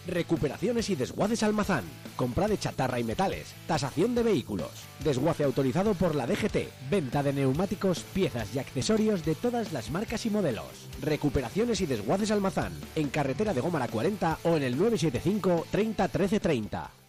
Recuperaciones y desguaces Almazán. Compra de chatarra y metales. Tasación de vehículos. Desguace autorizado por la DGT. Venta de neumáticos, piezas y accesorios de todas las marcas y modelos. Recuperaciones y desguaces Almazán. En carretera de Gómara 40 o en el 975 30 13 30.